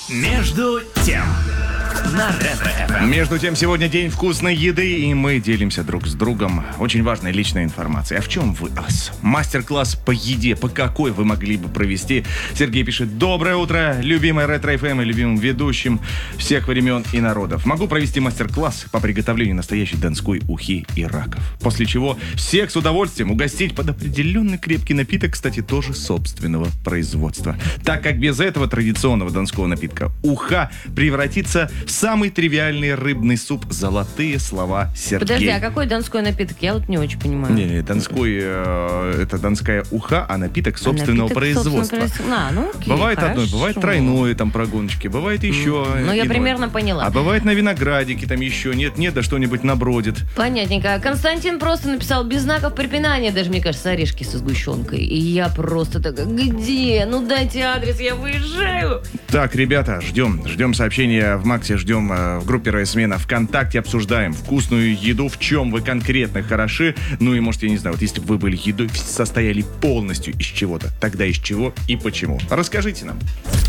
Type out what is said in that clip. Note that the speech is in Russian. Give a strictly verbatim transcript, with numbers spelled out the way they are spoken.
Между тем на Ретро-эф эм. Между тем, сегодня день вкусной еды, и мы делимся друг с другом очень важной личной информацией. А в чем вы ас? Мастер-класс по еде, по какой вы могли бы провести? Сергей пишет: доброе утро, любимая Ретро-эф эм и любимым ведущим всех времен и народов. Могу провести мастер-класс по приготовлению настоящей донской ухи и раков. После чего всех с удовольствием угостить под определенный крепкий напиток, кстати, тоже собственного производства. Так как без этого традиционного донского напитка уха превратится в самый тривиальный рыбный суп. Золотые слова Сергея. Подожди, а какой донской напиток? Я вот не очень понимаю. Не, не, донской, э, это донская уха, а напиток собственного а напиток производства. Собственно, а, ну, окей, бывает хорошо. одно, бывает тройное там прогоночки, бывает еще. Ну, я иное. примерно поняла. А бывает на виноградике там еще нет-нет, да что-нибудь набродит. Понятненько. Константин просто написал без знаков препинания, даже, мне кажется, орешки со сгущенкой. И я просто такая: где? Ну, дайте адрес, я выезжаю. Так, ребята, ждем, ждем сообщения в Максе, ждем э, в группе Райсмена ВКонтакте, обсуждаем вкусную еду, в чем вы конкретно хороши. Ну и, может, я не знаю, вот если бы вы были едой, состояли полностью из чего-то, тогда из чего и почему. Расскажите нам.